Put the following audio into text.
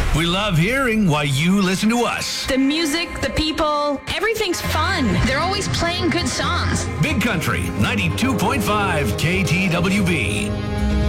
We love hearing why you listen to us. The music, the people, everything's fun. They're always playing good songs. Big Country 92.5 KTWB.